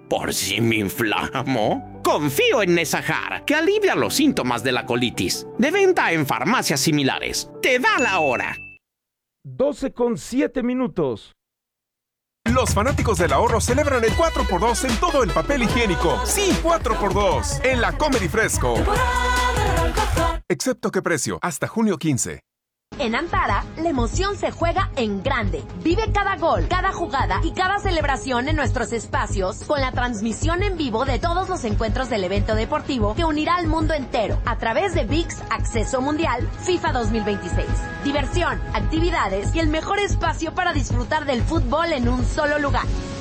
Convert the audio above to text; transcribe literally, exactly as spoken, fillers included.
¿Por si me inflamo? Confío en Nesajar, que alivia los síntomas de la colitis. De venta en farmacias similares. Te da la hora. doce con siete minutos. Los fanáticos del ahorro celebran el cuatro por dos en todo el papel higiénico. Sí, cuatro por dos en la Comer y Fresco. Excepto qué precio, hasta junio quince. En Antara, la emoción se juega en grande. Vive cada gol, cada jugada y cada celebración en nuestros espacios con la transmisión en vivo de todos los encuentros del evento deportivo que unirá al mundo entero a través de V I X Acceso Mundial FIFA dos mil veintiséis. Diversión, actividades y el mejor espacio para disfrutar del fútbol en un solo lugar.